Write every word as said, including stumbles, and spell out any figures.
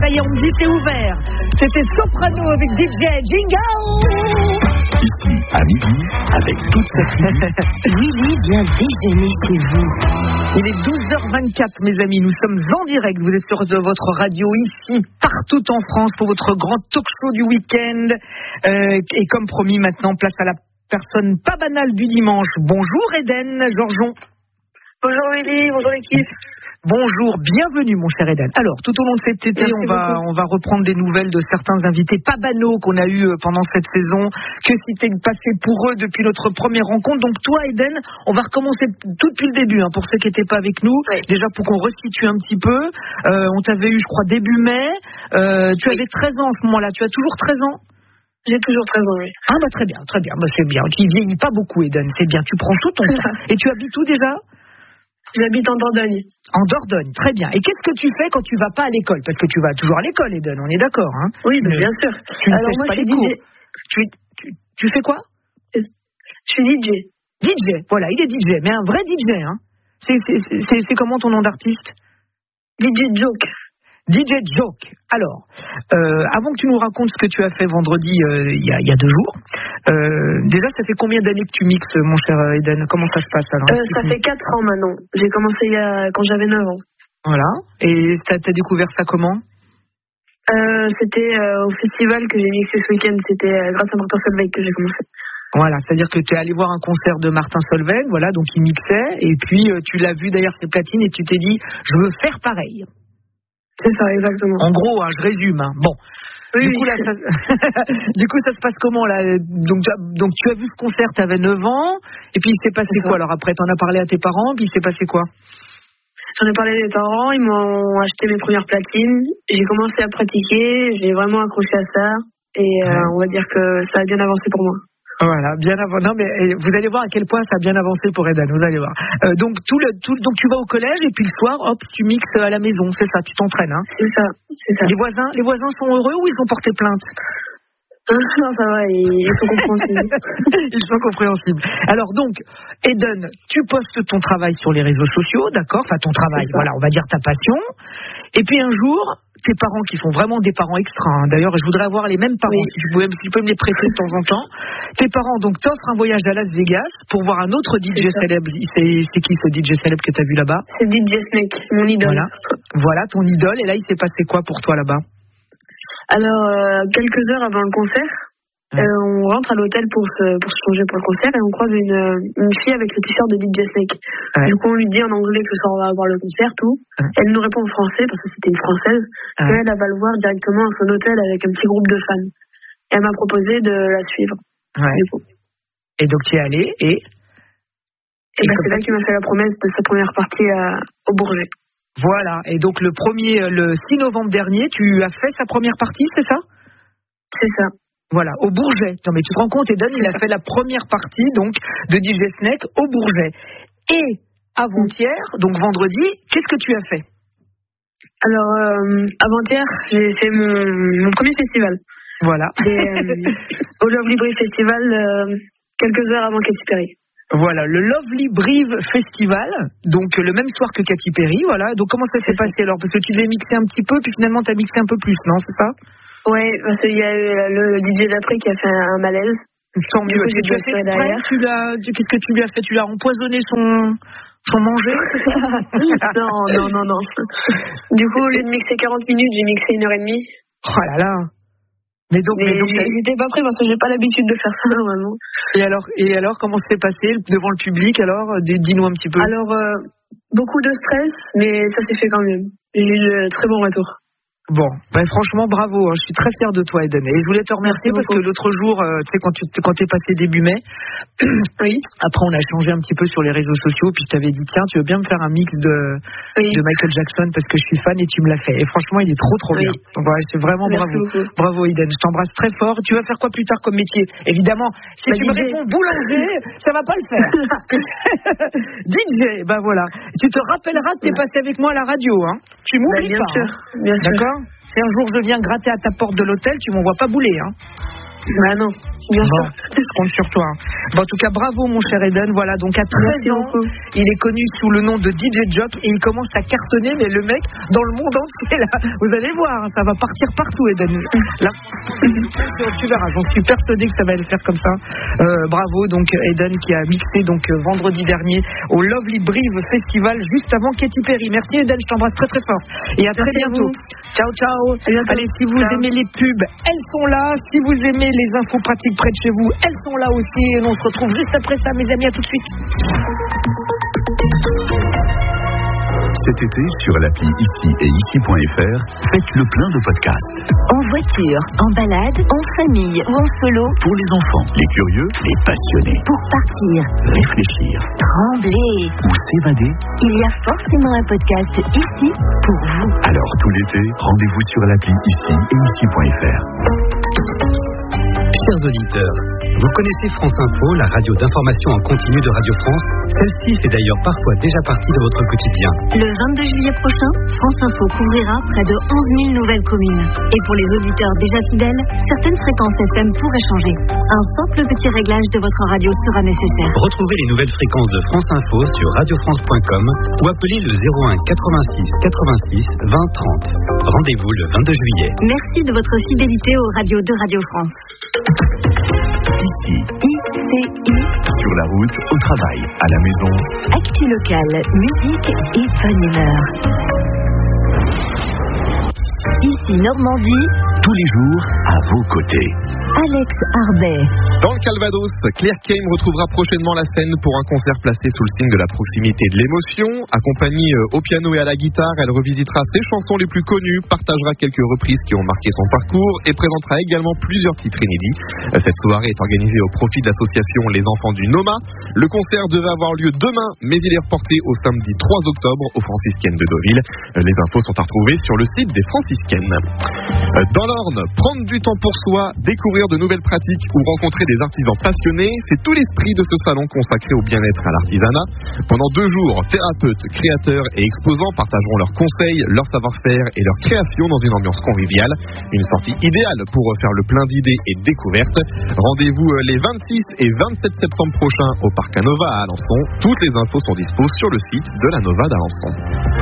Ça y est, on me dit c'est ouvert. C'était Soprano avec D J Jingle. Ici, à midi, avec toute sa tribu. Lily vient déjeuner chez vous. Il est douze heures vingt-quatre, mes amis. Nous sommes en direct. Vous êtes sur de votre radio ici, partout en France, pour votre grand talk show du week-end. Euh, et comme promis, maintenant, place à la personne pas banale du dimanche. Bonjour Eden, Georgeon. Bonjour Willy, bonjour l'équipe. Bonjour, bienvenue mon cher Eden. Alors, tout au long de cet été, Merci on va, beaucoup. on va reprendre des nouvelles de certains invités pas banaux qu'on a eu pendant cette saison. Que s'était passé pour eux depuis notre première rencontre. Donc toi Eden, on va recommencer tout depuis le début, hein, pour ceux qui n'étaient pas avec nous. Oui. Déjà pour qu'on resitue un petit peu. Euh, on t'avait eu, je crois, début mai. Euh, tu Oui. avais treize ans à ce moment-là. Tu as toujours treize ans? J'ai toujours treize ans, oui. Ah bah très bien, très bien. Bah, c'est bien. Tu ne vieillis pas beaucoup Eden, c'est bien. Tu prends tout ton temps. Et tu habites où déjà? J'habite en Dordogne. En Dordogne, très bien. Et qu'est-ce que tu fais quand tu vas pas à l'école? Parce que tu vas toujours à l'école, Eden, on est d'accord, hein? Oui, Tu ne- bien sûr. Tu ne Alors sèches moi, pas je les suis D J. cours. Tu, tu, tu fais quoi? Je suis D J. D J, voilà, il est D J, mais un vrai D J, hein? C'est, c'est, c'est, c'est comment ton nom d'artiste? D J Joke. D J Joke. Alors, euh, avant que tu nous racontes ce que tu as fait vendredi, euh, il y, a, il y a deux jours, euh, déjà, ça fait combien d'années que tu mixes, mon cher Eden? Comment ça se passe alors? Euh, ça fait quatre ans maintenant. J'ai commencé il y a- quand j'avais neuf ans. Voilà. Et t'as, t'as découvert ça comment? Euh, c'était euh, au festival que j'ai mixé ce week-end. C'était euh, grâce à Martin Solveig que j'ai commencé. Voilà, c'est-à-dire que tu es allé voir un concert de Martin Solveig, voilà, donc il mixait, et puis euh, tu l'as vu derrière ses platines et tu t'es dit, je veux faire pareil. C'est ça, exactement. En gros, hein, je résume. Hein. Bon. Oui, Du oui. coup, là, ça... du coup, ça se passe comment là? Donc, tu as... donc, tu as vu ce concert, tu avais neuf ans, et puis il s'est passé C'est ça. quoi? Alors après, tu en as parlé à tes parents, puis il s'est passé quoi? J'en ai parlé à mes parents, ils m'ont acheté mes premières platines. J'ai commencé à pratiquer, j'ai vraiment accroché à ça. Et euh, Ouais. on va dire que ça a bien avancé pour moi. Voilà, bien avant. Non, mais eh, vous allez voir à quel point ça a bien avancé pour Eden, vous allez voir. Euh, donc, tout le, tout... donc, tu vas au collège, et puis le soir, hop, tu mixes à la maison, c'est ça, tu t'entraînes. Hein. C'est ça, c'est ça. Les voisins, les voisins sont heureux ou ils ont porté plainte? Non, ça va, ils, ils sont compréhensibles. Ils sont compréhensibles. Alors donc, Eden, tu postes ton travail sur les réseaux sociaux, d'accord? Enfin, ton travail, C'est ça. voilà, on va dire ta passion. Et puis un jour, tes parents, qui sont vraiment des parents extra, hein, d'ailleurs, je voudrais avoir les mêmes parents, Oui. si, tu pouvais, si tu peux me les prêter de temps en temps. Tes parents, donc, t'offrent un voyage à Las Vegas pour voir un autre D J C'est ça. célèbre. C'est, c'est qui ce D J célèbre que tu as vu là-bas? C'est D J Snake, mon idole. Voilà. Voilà, ton idole. Et là, il s'est passé quoi pour toi là-bas? Alors, euh, quelques heures avant le concert, Ouais. euh, on rentre à l'hôtel pour se, pour se changer pour le concert et on croise une, une fille avec le t-shirt de D J Snake. Ouais. Du coup, on lui dit en anglais que le soir on va avoir le concert, tout. Ouais. Elle nous répond en français parce que c'était une française. Ouais. Et elle, elle va le voir directement à son hôtel avec un petit groupe de fans. Et elle m'a proposé de la suivre. Ouais. Du coup. Et donc, tu es allé et... Et, Et ben, comme c'est ça, là qu'il m'a fait la promesse de sa première partie à, au Bourget. Voilà. Et donc, le premier, le six novembre dernier, tu as fait sa première partie, c'est ça? C'est ça. Voilà, au Bourget. Non mais tu te rends compte, Eden, il a fait la première partie donc de D J Snake au Bourget. Et avant-hier, donc vendredi, qu'est-ce que tu as fait? Alors, euh, avant-hier, j'ai fait mon, mon premier festival. Voilà. Et, euh, au Lovely Brief Festival, euh, quelques heures avant Katy Perry. Voilà, le Lovely Brive Festival, donc le même soir que Katy Perry, voilà. Donc comment ça s'est passé alors? Parce que tu devais mixer un petit peu, puis finalement tu as mixé un peu plus, non, c'est ça? Ouais, parce qu'il y a eu le D J d'après qui a fait un malaise. Tant Du mieux. coup, Est-ce que j'ai tu as dû fait assurer exprès? derrière. Tu l'as, tu- qu'est-ce que tu lui as fait? Tu l'as empoisonné son, son manger? non, non, non, non. Du coup, au lieu de mixer quarante minutes, j'ai mixé une heure et demie. Oh là là. Mais donc, Mais, mais donc, j'ai- j'étais pas prêt parce que j'ai pas l'habitude de faire ça normalement. et alors, et alors, comment ça s'est passé devant le public alors? Dis- Dis-nous un petit peu. Alors, euh, beaucoup de stress, mais ça s'est fait quand même. J'ai eu de très bons retours. Bon, ben franchement, bravo. Hein, je suis très fière de toi, Eden. Et je voulais te remercier Merci parce que beaucoup. l'autre jour, euh, tu sais, quand tu quand t'es passé début mai, Oui. après on a changé un petit peu sur les réseaux sociaux, puis je t'avais dit tiens, tu veux bien me faire un mix de Oui. de Michael Jackson parce que je suis fan et tu me l'as fait. Et franchement, il est trop trop Oui. bien. Donc voilà, c'est vraiment Merci bravo, beaucoup. bravo, Eden. Je t'embrasse très fort. Tu vas faire quoi plus tard comme métier? Évidemment, si Bah, tu me D J. réponds boulanger, ça va pas le faire. D J, ben voilà. Tu te rappelleras que t'es passé avec moi à la radio, hein. Tu Bah, m'oublies bien pas. sûr, hein. bien sûr. D'accord? Si un jour je viens gratter à ta porte de l'hôtel, tu m'envoies pas bouler, hein. Bah non. bien bon, sûr. Je compte sur toi. Bon, en tout cas, bravo mon cher Eden. Voilà, donc à treize Merci ans, beaucoup. il est connu sous le nom de D J Jock et il commence à cartonner, mais le mec, dans le monde entier, là, vous allez voir, ça va partir partout, Eden. Là, tu verras, j'en suis persuadée que ça va le faire comme ça. Euh, bravo, donc Eden qui a mixé donc vendredi dernier au Lovely Brive Festival juste avant Katy Perry. Merci Eden, je t'embrasse très très fort. Et à très Merci à bientôt. vous. Ciao, ciao. bientôt. Allez, si vous Ciao. aimez les pubs, elles sont là. Si vous aimez les infos pratiques près de chez vous, elles sont là aussi. Et on se retrouve juste après ça, mes amis. À tout de suite. Cet été, sur l'appli Ici et Ici.fr, faites le plein de podcasts. En voiture, en balade, en famille ou en solo. Pour les enfants, les curieux, les passionnés. Pour partir, Réfléchir trembler. ou s'évader. Il y a forcément un podcast ici pour vous. Alors tout l'été, rendez-vous sur l'appli Ici et Ici.fr. Chers auditeurs, vous connaissez France Info, la radio d'information en continu de Radio France. Celle-ci fait d'ailleurs parfois déjà partie de votre quotidien. Le vingt-deux juillet prochain, France Info couvrira près de onze mille nouvelles communes. Et pour les auditeurs déjà fidèles, certaines fréquences F M pourraient changer. Un simple petit réglage de votre radio sera nécessaire. Retrouvez les nouvelles fréquences de France Info sur radio france point com ou appelez le zéro un quatre-vingt-six quatre-vingt-six vingt trente. Rendez-vous le vingt-deux juillet. Merci de votre fidélité aux radios de Radio France. Ici, I C I, sur la route, au travail, à la maison. actu locale, musique et bonne humeur. Ici Normandie, Tous les jours, à vos côtés. Alex Arbet. Dans le Calvados, Claire Kane retrouvera prochainement la scène pour un concert placé sous le signe de la proximité et de l'émotion. Accompagnée au piano et à la guitare, elle revisitera ses chansons les plus connues, partagera quelques reprises qui ont marqué son parcours et présentera également plusieurs titres inédits. Cette soirée est organisée au profit de l'association Les Enfants du Noma. Le concert devait avoir lieu demain, mais il est reporté au samedi trois octobre aux Franciscaines de Deauville. Les infos sont à retrouver sur le site des Franciscaines. Dans l'Orne, prendre du temps pour soi, découvrir de nouvelles pratiques ou rencontrer des artisans passionnés, c'est tout l'esprit de ce salon consacré au bien-être à l'artisanat. Pendant deux jours, thérapeutes, créateurs et exposants partageront leurs conseils, leur savoir-faire et leurs créations dans une ambiance conviviale. Une sortie idéale pour faire le plein d'idées et de découvertes. Rendez-vous les vingt-six et vingt-sept septembre prochains au Parc Nova à Alençon. Toutes les infos sont dispo sur le site de la Nova d'Alençon.